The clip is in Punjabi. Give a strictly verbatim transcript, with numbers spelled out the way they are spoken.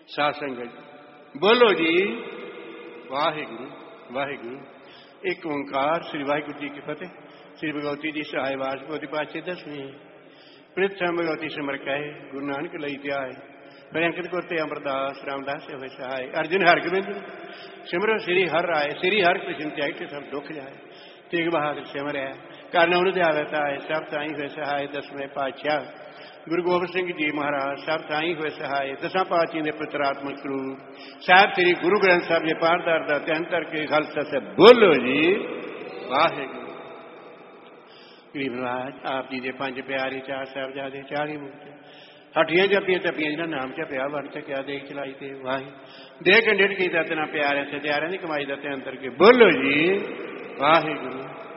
ਸਾਧ ਸੰਗਤ ਬੋਲੋ ਜੀ ਵਾਹਿਗੁਰੂ ਵਾਹਿਗੁਰੂ। ਇੱਕ ਓਂਕਾਰ। ਸ੍ਰੀ ਵਾਹਿਗੁਰੂ ਜੀ ਕੀ ਫਤਿਹ। ਸ੍ਰੀ ਭਗਵਤੀ ਜੀ ਸਹਾਇ ਵਾਸ ਭਗਵਤੀ ਪਾਤਸ਼ਾਹ ਦਸਵੀਂ ਪ੍ਰਿਥਮ ਭਗਵਤੀ ਸਿਮਰ ਕਹੇ ਗੁਰੂ ਨਾਨਕ ਲਈ ਧਿਆਏ ਫਿਰ ਅੰਕਿਤ ਕੋਤੇ ਅਮਰਦਾਸ ਰਾਮਦਾਸ ਹੋਏ ਸਹਾਏ ਅਰਜੁਨ ਹਰਗੋਬਿੰਦ ਸਿਮਰੋ ਸ੍ਰੀ ਹਰਿ ਰਾਏ ਸ੍ਰੀ ਹਰਿ ਕ੍ਰਿਸ਼ਨ ਧਿਆਏ ਤੇ ਸਭ ਦੁੱਖ ਜਾਏ ਤੇਗ ਬਹਾਦਰ ਸਿਮਰਿਆ ਕਰਨ ਉਹਨੂੰ ਧਿਆਵੇ ਤਾਏ ਸਭ ਥਾਈ ਹੋਏ ਸਹਾਏ ਦਸਵੇਂ ਪਾਤਸ਼ਾਹ ਗੁਰੂ ਗੋਬਿੰਦ ਸਿੰਘ ਜੀ ਮਹਾਰਾਜ ਸਭ ਥਾਈ ਹੋਏ ਸਹਾਏ ਦਸਾਂ ਪਾਤਸ਼ਾਹਾਂ ਦੇ ਪ੍ਰਤਰਾਤਮਕ ਸਰੂਪ ਸਾਹਿਬ ਸ੍ਰੀ ਗੁਰੂ ਗ੍ਰੰਥ ਸਾਹਿਬ ਜੀ ਪਾਠਦਾਰ ਦਾ ਧਿਆਨ ਕਰਕੇ ਖਾਲਸਾ ਸਾਹਿਬ ਬੋਲੋ ਜੀ ਵਾਹਿਗੁਰੂ। ਗਰੀਬ ਨਵਾਜ ਆਪ ਜੀ ਦੇ ਪੰਜ ਪਿਆਰੇ ਚਾਰ ਸਾਹਿਬਜ਼ਾਦੇ ਚਾਲੀ ਮੁਕਤੇ ਹੱਠੀਆਂ ਜਪੀਆਂ ਟੱਪੀਆਂ ਜਿਹਨਾਂ ਨਾਮ ਝਪਿਆ ਵੜ ਚੱਕਿਆ ਦੇਖ ਚਲਾਈ ਤੇ ਵਾਹੀ ਦੇ ਕੰਡੇਟ ਕੀਤਾ ਤੇਨਾ ਪਿਆਰਿਆਂ ਸਤਿਆਰਿਆਂ ਦੀ ਕਮਾਈ ਦਾ ਧਿਆਨ ਕਰਕੇ ਬੋਲੋ ਜੀ ਵਾਹਿਗੁਰੂ।